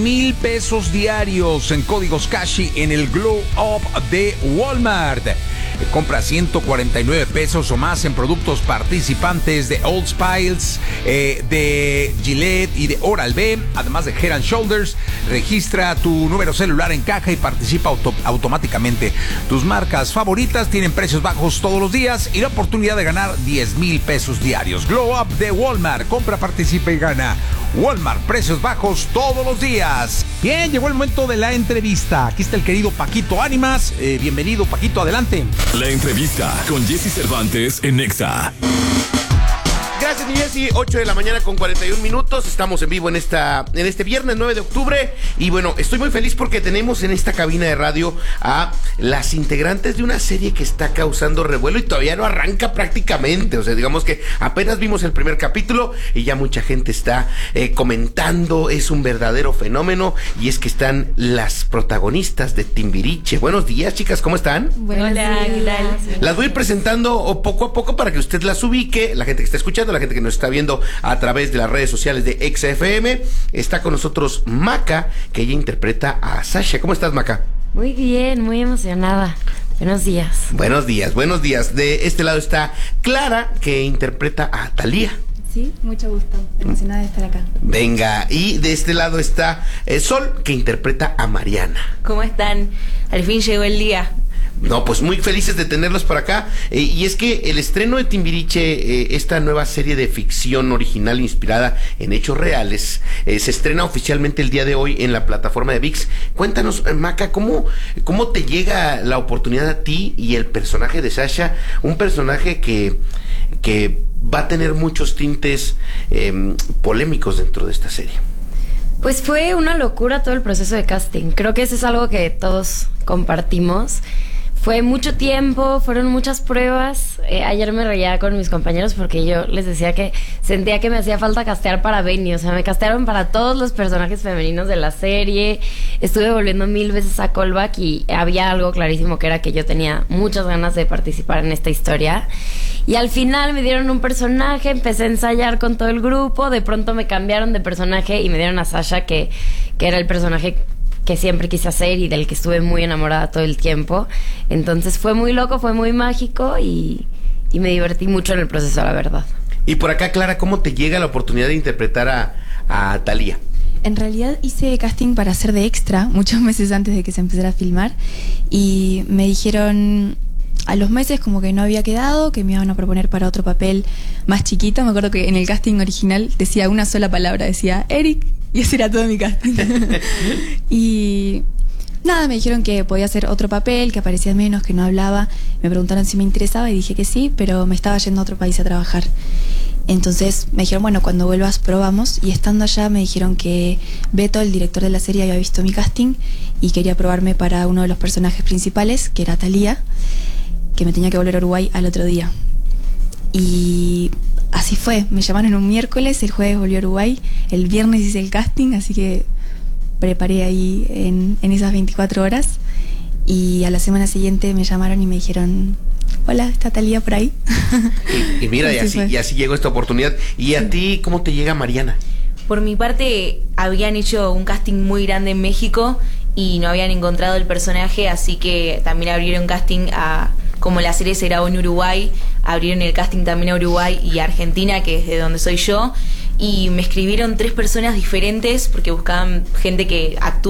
$1,000 diarios en códigos Cashi en el Glow Up de Walmart. Compra 149 pesos o más en productos participantes de Old Spice, de Gillette y de Oral-B, además de Head & Shoulders. Registra tu número celular en caja y participa automáticamente. Tus marcas favoritas tienen precios bajos todos los días y la oportunidad de ganar $10,000 diarios. Glow Up de Walmart. Compra, participa y gana. Walmart, precios bajos todos los días. Bien, llegó el momento de la entrevista. Aquí está el querido Paquito Ánimas. Bienvenido, Paquito, adelante. La entrevista con Jesse Cervantes en Nexa. Gracias, mi Jessy. 8 de la mañana con 41 minutos. Estamos en vivo en este viernes 9 de octubre. Y bueno, estoy muy feliz porque tenemos en esta cabina de radio a las integrantes de una serie que está causando revuelo y todavía no arranca prácticamente. O sea, digamos que apenas vimos el primer capítulo y ya mucha gente está comentando. Es un verdadero fenómeno. Y es que están las protagonistas de Timbiriche. Buenos días, chicas. ¿Cómo están? Hola, ¿qué tal? Las voy a ir presentando poco a poco para que usted las ubique. La gente que está escuchando, la gente que nos está viendo a través de las redes sociales de Exa FM. Está con nosotros Maca, que ella interpreta a Sasha. ¿Cómo estás, Maca? Muy bien, muy emocionada. Buenos días. Buenos días, buenos días. De este lado está Clara, que interpreta a Thalía. Sí, mucho gusto. Emocionada de estar acá. Venga, y de este lado está Sol, que interpreta a Mariana. ¿Cómo están? Al fin llegó el día. No, pues muy felices de tenerlos por acá. Y es que el estreno de Timbiriche, esta nueva serie de ficción original inspirada en hechos reales, se estrena oficialmente el día de hoy en la plataforma de ViX. Cuéntanos, Maca, ¿cómo te llega la oportunidad a ti y el personaje de Sasha? Un personaje que va a tener muchos tintes polémicos dentro de esta serie. Pues fue una locura todo el proceso de casting. Creo que eso es algo que todos compartimos. Fue mucho tiempo, fueron muchas pruebas. Ayer me reía con mis compañeros porque yo les decía que sentía que me hacía falta castear para Benny. O sea, me castearon para todos los personajes femeninos de la serie. Estuve volviendo 1000 veces a callback y había algo clarísimo, que era que yo tenía muchas ganas de participar en esta historia. Y al final me dieron un personaje, empecé a ensayar con todo el grupo. De pronto me cambiaron de personaje y me dieron a Sasha, que era el personaje que siempre quise hacer y del que estuve muy enamorada todo el tiempo. Entonces fue muy loco, fue muy mágico y me divertí mucho en el proceso, la verdad. Y por acá, Clara, ¿cómo te llega la oportunidad de interpretar a Thalía? En realidad hice casting para hacer de extra muchos meses antes de que se empezara a filmar y me dijeron a los meses como que no había quedado, que me iban a proponer para otro papel más chiquito. Me acuerdo que en el casting original decía una sola palabra, decía Eric, y ese era todo mi casting. Y nada, me dijeron que podía hacer otro papel, que aparecía menos, que no hablaba. Me preguntaron si me interesaba y dije que sí, pero me estaba yendo a otro país a trabajar. Entonces me dijeron, bueno, cuando vuelvas probamos. Y estando allá me dijeron que Beto, el director de la serie, había visto mi casting y quería probarme para uno de los personajes principales, que era Thalía, que me tenía que volver a Uruguay al otro día. Y así fue, me llamaron un miércoles, el jueves volví a Uruguay, el viernes hice el casting, así que preparé ahí en esas 24 horas y a la semana siguiente me llamaron y me dijeron, hola, ¿está Thalía por ahí? Y mira, y así llegó esta oportunidad. ¿Y a ti cómo te llega Mariana? Por mi parte, habían hecho un casting muy grande en México y no habían encontrado el personaje, así que también abrieron casting como la serie se grabó en Uruguay, abrieron el casting también a Uruguay y a Argentina, que es de donde soy yo, y me escribieron 3 personas diferentes porque buscaban gente que actúe